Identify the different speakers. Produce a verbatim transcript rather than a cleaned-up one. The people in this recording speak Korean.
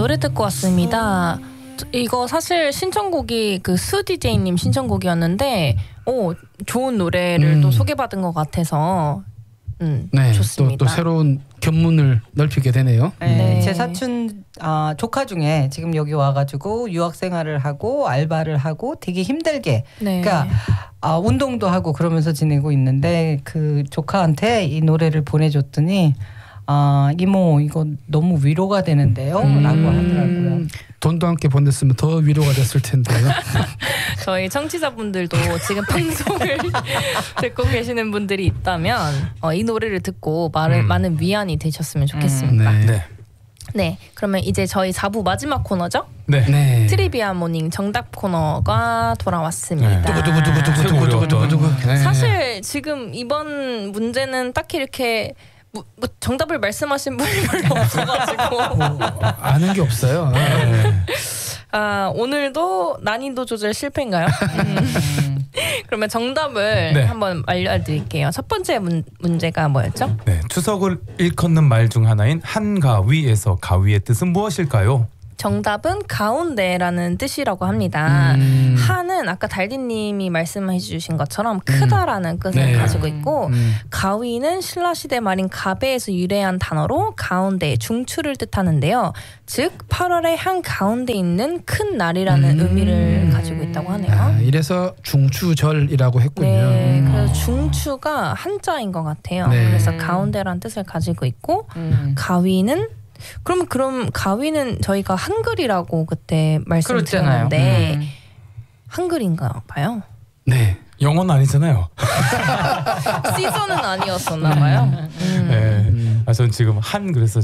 Speaker 1: 노래 듣고 왔습니다. 이거 사실 신청곡이 그 수 디제이님 신청곡이었는데 오, 좋은 노래를
Speaker 2: 음.
Speaker 1: 또 소개받은 것 같아서 음,
Speaker 2: 네,
Speaker 1: 좋습니다.
Speaker 2: 또, 또 새로운 견문을 넓히게 되네요.
Speaker 3: 네,
Speaker 1: 네.
Speaker 3: 제 사촌 아, 조카 중에 지금 여기 와가지고 유학 생활을 하고 알바를 하고 되게 힘들게
Speaker 1: 네.
Speaker 3: 그러니까 아, 운동도 하고 그러면서 지내고 있는데 그 조카한테 이 노래를 보내줬더니 아, 이모 이거 너무 위로가 되는데요?
Speaker 2: 음.
Speaker 3: 라고 하더라고요.
Speaker 2: 돈도 함께 보냈으면 더 위로가 됐을 텐데요.
Speaker 1: 저희 청취자분들도 지금 방송을 듣고 계시는 분들이 있다면 어, 이 노래를 듣고 많은,
Speaker 4: 음.
Speaker 1: 많은 위안이 되셨으면 좋겠습니다.
Speaker 2: 네.
Speaker 4: 네.
Speaker 1: 네, 그러면 이제 저희 사 부 마지막 코너죠?
Speaker 4: 네.
Speaker 2: 네.
Speaker 1: 트리비아 모닝 정답 코너가 돌아왔습니다.
Speaker 4: 네.
Speaker 2: 두구두구두구두구두구두구두구. 네.
Speaker 1: 사실 지금 이번 문제는 딱히 이렇게 뭐, 뭐 정답을 말씀하신 분이 별로 없어가지고
Speaker 2: 아는 게 없어요.
Speaker 4: 네.
Speaker 1: 아, 오늘도 난이도 조절 실패인가요? 음. 그러면 정답을
Speaker 4: 네.
Speaker 1: 한번 알려드릴게요. 첫 번째 문, 문제가 뭐였죠?
Speaker 4: 네. 추석을 일컫는 말 중 하나인 한가위에서 가위의 뜻은 무엇일까요?
Speaker 1: 정답은 가운데라는 뜻이라고 합니다.
Speaker 2: 음.
Speaker 1: 한은 아까 달디님이 말씀해 주신 것처럼 크다라는 뜻을
Speaker 2: 네.
Speaker 1: 가지고 있고
Speaker 2: 음.
Speaker 1: 가위는 신라시대 말인 가베에서 유래한 단어로 가운데, 중추를 뜻하는데요. 즉 팔월의 한 가운데 있는 큰 날이라는
Speaker 2: 음.
Speaker 1: 의미를 가지고 있다고 하네요.
Speaker 2: 아, 이래서 중추절이라고 했군요.
Speaker 1: 네,
Speaker 2: 음.
Speaker 1: 그래서 중추가 한자인 것 같아요.
Speaker 2: 네.
Speaker 1: 그래서 가운데라는 뜻을 가지고 있고
Speaker 3: 음.
Speaker 1: 가위는 그럼 그럼 가위는 저희가 한글이라고 그때
Speaker 3: 그렇잖아요.
Speaker 1: 말씀드렸는데
Speaker 3: 음.
Speaker 1: 한글인가 봐요.
Speaker 2: 네.
Speaker 4: 영어는 아니잖아요.
Speaker 1: 시즌은 아니었었나 봐요. 음.
Speaker 4: 네. 아, 전 지금 한 그래서